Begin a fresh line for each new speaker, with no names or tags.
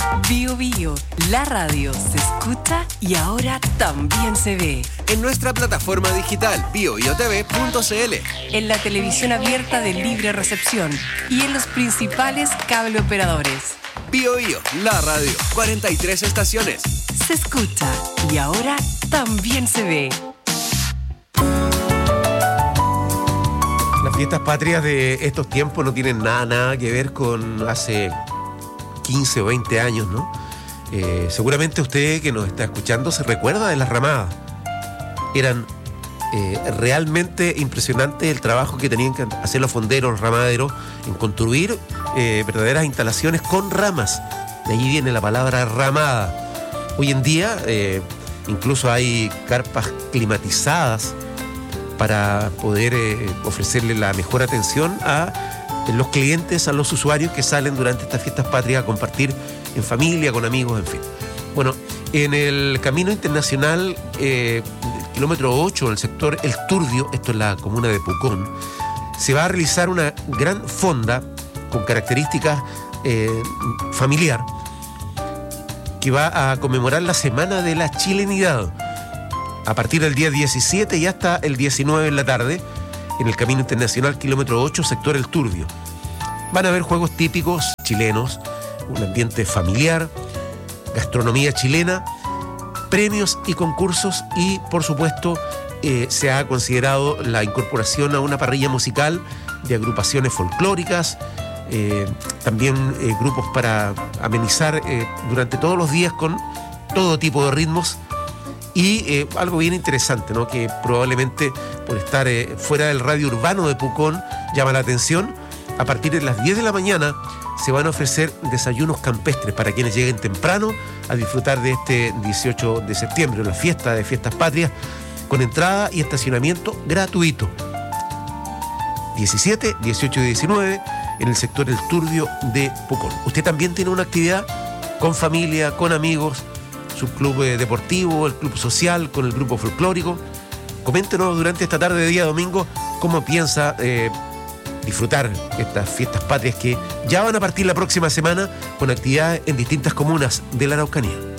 Bio Bio, la radio se escucha y ahora también se ve.
En nuestra plataforma digital biobiotv.cl,
en la televisión abierta de libre recepción y en los principales cable operadores.
Bio Bio, la radio, 43 estaciones.
Se escucha y ahora también se ve.
Las fiestas patrias de estos tiempos no tienen nada que ver con hace 15 o 20 años, ¿no? Seguramente usted que nos está escuchando se recuerda de las ramadas. Eran realmente impresionante el trabajo que tenían que hacer los fonderos, los ramaderos, en construir verdaderas instalaciones con ramas. De allí viene la palabra ramada. Hoy en día incluso hay carpas climatizadas para poder ofrecerle la mejor atención a los clientes, a los usuarios que salen durante estas fiestas patrias a compartir en familia, con amigos, en fin. Bueno, en el Camino Internacional, kilómetro 8, en el sector El Turbio, esto es la comuna de Pucón, se va a realizar una gran fonda con características familiar que va a conmemorar la Semana de la Chilenidad a partir del día 17 y hasta el 19 en la tarde, en el Camino Internacional, kilómetro 8, sector El Turbio. Van a haber juegos típicos chilenos, un ambiente familiar, gastronomía chilena, premios y concursos y, por supuesto, se ha considerado la incorporación a una parrilla musical de agrupaciones folclóricas, también grupos para amenizar durante todos los días con todo tipo de ritmos. Y algo bien interesante, ¿no? Que probablemente por estar fuera del radio urbano de Pucón llama la atención. A partir de las 10 de la mañana se van a ofrecer desayunos campestres para quienes lleguen temprano a disfrutar de este 18 de septiembre, la fiesta de Fiestas Patrias, con entrada y estacionamiento gratuito. 17, 18 y 19 en el sector El Turbio de Pucón. Usted también tiene una actividad con familia, con amigos, su club deportivo, el club social, con el grupo folclórico. Coméntenos durante esta tarde de día domingo cómo piensa disfrutar estas fiestas patrias que ya van a partir la próxima semana con actividades en distintas comunas de la Araucanía.